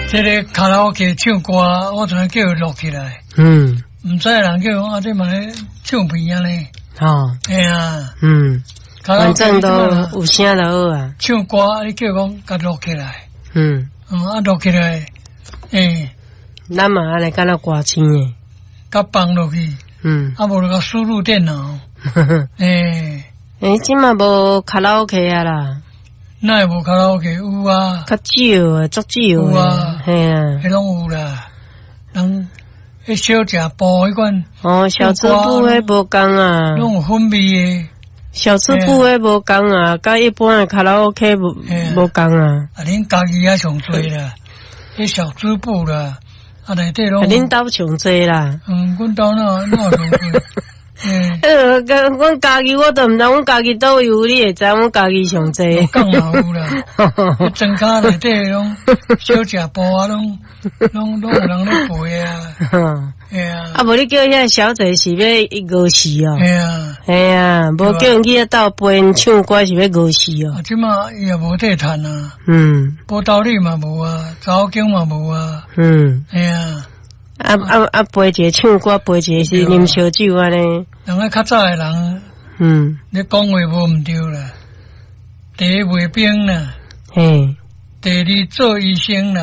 这个卡拉 OK 唱歌，我全叫伊录起来。唔知人叫我这嘛咧唱片啊咧。 哦。 哎呀。 反正都有声就好啊。 唱歌你叫讲甲录起来。录起来， 咱嘛安尼敢若歌星诶。 甲放落去。啊无就甲输入电脑。 即嘛无卡拉 OK 啊啦。 哪会无卡拉 OK 有啊？ 较少啊，足少有啊， 系啊， 迄拢有啦。人迄小食部迄款。 哦，小吃部迄无共啊。 拢有粉味诶。 小吃部迄无共啊，甲一般诶卡拉 OK 无共啊。 啊，恁家己也上多啦，迄小吃部啦，啊内底拢。啊， 恁兜上多啦。 阮兜哪上多。 阮家己我都毋知，阮家己倒有你会知，阮家己上济。 讲嘛有啦，庄卡内底拢小食部啊，拢有人咧陪啊。 啊，无你叫遐小姐是要饿死哦。系啊，无叫人去遐斗陪因唱歌是要饿死哦。 即马伊也无地摊啊。报道理嘛无啊，查某囝嘛无啊。系啊。 陪一个唱歌，陪一个是啉烧酒安尼。 人个较早诶人，你讲话无毋对啦。第一卖冰啦，第二做医生啦。